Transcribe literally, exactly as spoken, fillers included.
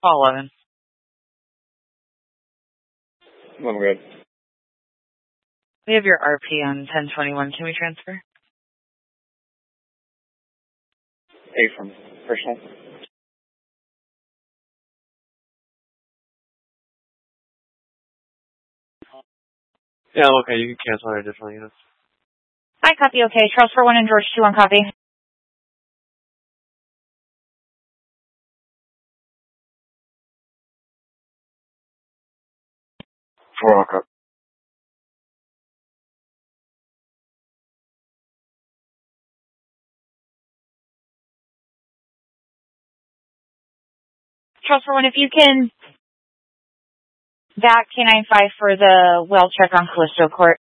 Call eleven. I'm good. We have your R P on ten twenty-one. Can we transfer? A from personal. Yeah, I'm okay. You can cancel our additional units. Hi, copy okay. Charles for one and George two on copy. Four on copy. Charles for one, if you can back K nine five for the well check on Callisto Court.